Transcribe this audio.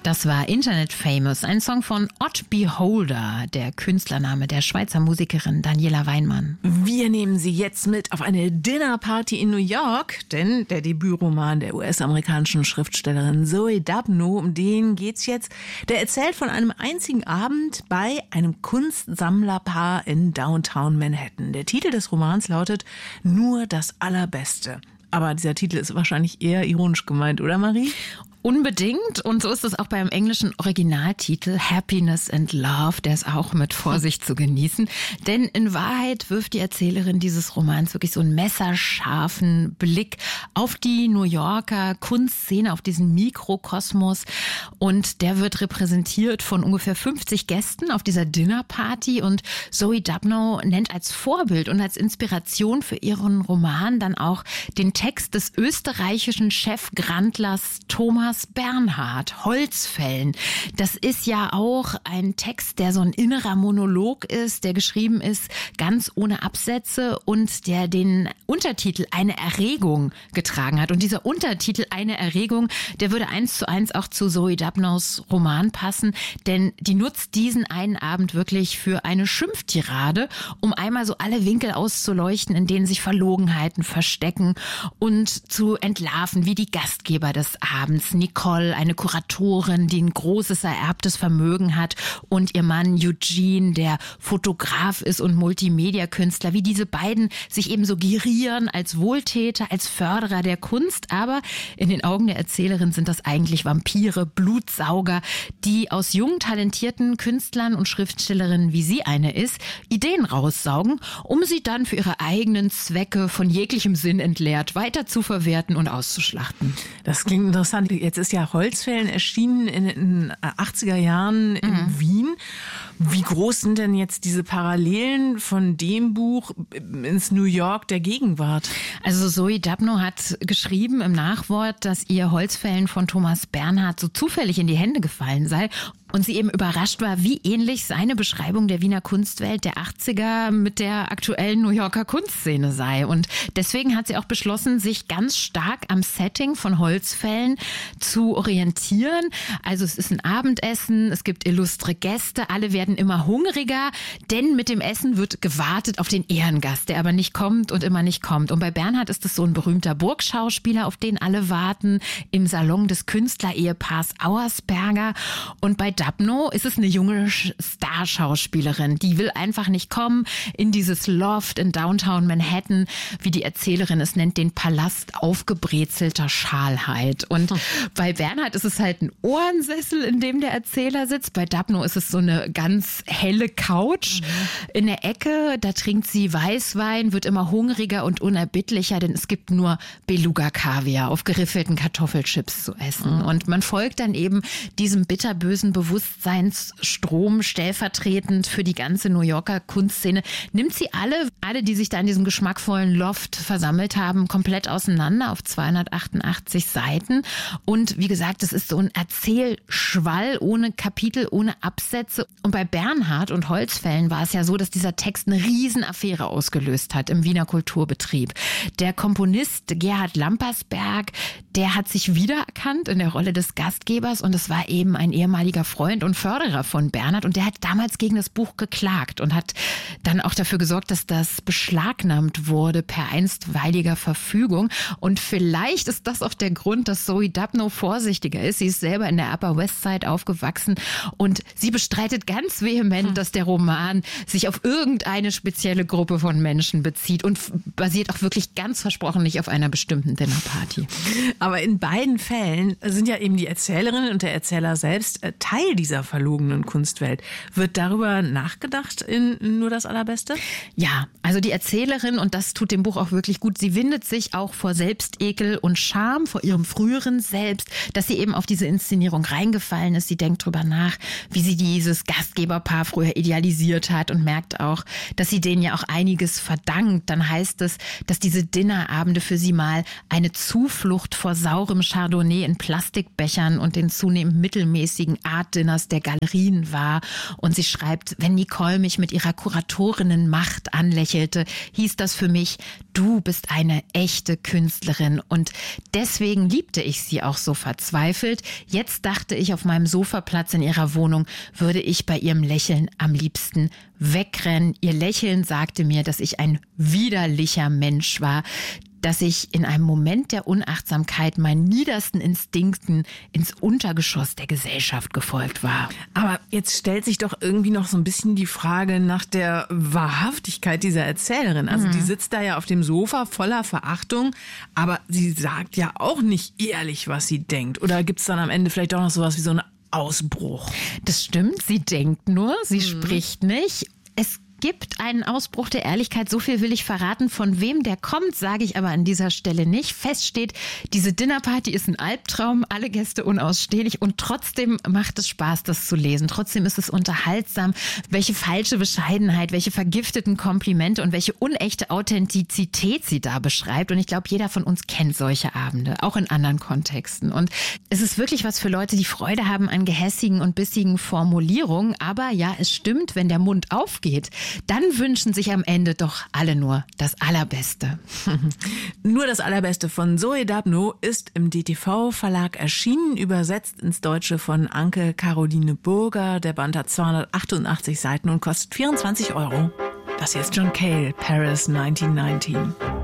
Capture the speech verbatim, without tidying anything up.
Das war Internet Famous, ein Song von Odd Beholder, der Künstlername der Schweizer Musikerin Daniela Weinmann. Wir nehmen Sie jetzt mit auf eine Dinnerparty in New York, denn der Debütroman der U S-amerikanischen Schriftstellerin Zoe Dabno, um den geht's jetzt. Der erzählt von einem einzigen Abend bei einem Kunstsammlerpaar in Downtown Manhattan. Der Titel des Romans lautet Nur das Allerbeste. Aber dieser Titel ist wahrscheinlich eher ironisch gemeint, oder Marie? Unbedingt. Und so ist es auch beim englischen Originaltitel Happiness and Love. Der ist auch mit Vorsicht zu genießen. Denn in Wahrheit wirft die Erzählerin dieses Romans wirklich so einen messerscharfen Blick auf die New Yorker Kunstszene, auf diesen Mikrokosmos. Und der wird repräsentiert von ungefähr fünfzig Gästen auf dieser Dinnerparty. Und Zoe Dabno nennt als Vorbild und als Inspiration für ihren Roman dann auch den Text des österreichischen Chefgrandlers Thomas Bernhard, Holzfällen. Das ist ja auch ein Text, der so ein innerer Monolog ist, der geschrieben ist ganz ohne Absätze und der den Untertitel Eine Erregung getragen hat. Und dieser Untertitel Eine Erregung, der würde eins zu eins auch zu Zoe Dabnos Roman passen, denn die nutzt diesen einen Abend wirklich für eine Schimpftirade, um einmal so alle Winkel auszuleuchten, in denen sich Verlogenheiten verstecken und zu entlarven, wie die Gastgeber des Abends, Nicole, eine Kuratorin, die ein großes ererbtes Vermögen hat, und ihr Mann Eugene, der Fotograf ist und Multimedia-Künstler, wie diese beiden sich eben so gerieren als Wohltäter, als Förderer der Kunst. Aber in den Augen der Erzählerin sind das eigentlich Vampire, Blutsauger, die aus jungen, talentierten Künstlern und Schriftstellerinnen, wie sie eine ist, Ideen raussaugen, um sie dann für ihre eigenen Zwecke von jeglichem Sinn entleert weiter zu verwerten und auszuschlachten. Das klingt interessant. Jetzt ist ja Holzfällen erschienen in den achtziger Jahren in mhm. Wien. Wie groß sind denn jetzt diese Parallelen von dem Buch ins New York der Gegenwart? Also Zoe Dabno hat geschrieben im Nachwort, dass ihr Holzfällen von Thomas Bernhard so zufällig in die Hände gefallen sei und sie eben überrascht war, wie ähnlich seine Beschreibung der Wiener Kunstwelt der achtziger mit der aktuellen New Yorker Kunstszene sei. Und deswegen hat sie auch beschlossen, sich ganz stark am Setting von Holzfällen zu orientieren. Also es ist ein Abendessen, es gibt illustre Gäste, alle werden immer hungriger, denn mit dem Essen wird gewartet auf den Ehrengast, der aber nicht kommt und immer nicht kommt. Und bei Bernhard ist es so ein berühmter Burgschauspieler, auf den alle warten, im Salon des Künstlerehepaars Auersperger. Und bei Dabno ist es eine junge Starschauspielerin, die will einfach nicht kommen in dieses Loft in Downtown Manhattan, wie die Erzählerin es nennt, den Palast aufgebrezelter Schalheit. Und hm. bei Bernhard ist es halt ein Ohrensessel, in dem der Erzähler sitzt. Bei Dabno ist es so eine ganz helle Couch mhm. in der Ecke. Da trinkt sie Weißwein, wird immer hungriger und unerbittlicher, denn es gibt nur Beluga-Kaviar auf geriffelten Kartoffelchips zu essen. Mhm. Und man folgt dann eben diesem bitterbösen Bewusstseinsstrom stellvertretend für die ganze New Yorker Kunstszene, nimmt sie alle, alle, die sich da in diesem geschmackvollen Loft versammelt haben, komplett auseinander auf zweihundertachtundachtzig Seiten. Und wie gesagt, es ist so ein Erzählschwall ohne Kapitel, ohne Absätze. Und bei Bernhard und Holzfällen war es ja so, dass dieser Text eine Riesenaffäre ausgelöst hat im Wiener Kulturbetrieb. Der Komponist Gerhard Lampersberg, der hat sich wiedererkannt in der Rolle des Gastgebers und es war eben ein ehemaliger Freund und Förderer von Bernhard und der hat damals gegen das Buch geklagt und hat dann auch dafür gesorgt, dass das beschlagnahmt wurde per einstweiliger Verfügung. Und vielleicht ist das auch der Grund, dass Zoe Dabno vorsichtiger ist. Sie ist selber in der Upper West Side aufgewachsen und sie bestreitet ganz vehement, hm. dass der Roman sich auf irgendeine spezielle Gruppe von Menschen bezieht und basiert auch wirklich ganz versprochen nicht auf einer bestimmten Dinnerparty. Aber in beiden Fällen sind ja eben die Erzählerin und der Erzähler selbst Teil dieser verlogenen Kunstwelt. Wird darüber nachgedacht in Nur das Allerbeste? Ja, also die Erzählerin, und das tut dem Buch auch wirklich gut, sie windet sich auch vor Selbstekel und Scham, vor ihrem früheren Selbst, dass sie eben auf diese Inszenierung reingefallen ist. Sie denkt drüber nach, wie sie dieses Gastgeberpaar früher idealisiert hat und merkt auch, dass sie denen ja auch einiges verdankt. Dann heißt es, dass diese Dinnerabende für sie mal eine Zuflucht vor saurem Chardonnay in Plastikbechern und den zunehmend mittelmäßigen Art-Dinners der Galerien war. Und sie schreibt, wenn Nicole mich mit ihrer Kuratorinnenmacht anlächelt, lächelte, hieß das für mich, du bist eine echte Künstlerin. Und deswegen liebte ich sie auch so verzweifelt. Jetzt dachte ich, auf meinem Sofaplatz in ihrer Wohnung würde ich bei ihrem Lächeln am liebsten wegrennen. Ihr Lächeln sagte mir, dass ich ein widerlicher Mensch war, dass ich in einem Moment der Unachtsamkeit meinen niedersten Instinkten ins Untergeschoss der Gesellschaft gefolgt war. Aber jetzt stellt sich doch irgendwie noch so ein bisschen die Frage nach der Wahrhaftigkeit dieser Erzählerin. Also mhm. die sitzt da ja auf dem Sofa voller Verachtung, aber sie sagt ja auch nicht ehrlich, was sie denkt. Oder gibt es dann am Ende vielleicht auch noch sowas wie so einen Ausbruch? Das stimmt, sie denkt nur, sie mhm. spricht nicht. Es gibt einen Ausbruch der Ehrlichkeit, so viel will ich verraten. Von wem der kommt, sage ich aber an dieser Stelle nicht. Fest steht, diese Dinnerparty ist ein Albtraum, alle Gäste unausstehlich und trotzdem macht es Spaß, das zu lesen. Trotzdem ist es unterhaltsam, welche falsche Bescheidenheit, welche vergifteten Komplimente und welche unechte Authentizität sie da beschreibt. Und ich glaube, jeder von uns kennt solche Abende, auch in anderen Kontexten. Und es ist wirklich was für Leute, die Freude haben an gehässigen und bissigen Formulierungen. Aber ja, es stimmt, wenn der Mund aufgeht, dann wünschen sich am Ende doch alle nur das Allerbeste. Nur das Allerbeste von Zoe Dabno ist im D T V-Verlag erschienen, übersetzt ins Deutsche von Anke Caroline Burger. Der Band hat zweihundertachtundachtzig Seiten und kostet vierundzwanzig Euro. Das hier ist John Cale, Paris neunzehnhundertneunzehn.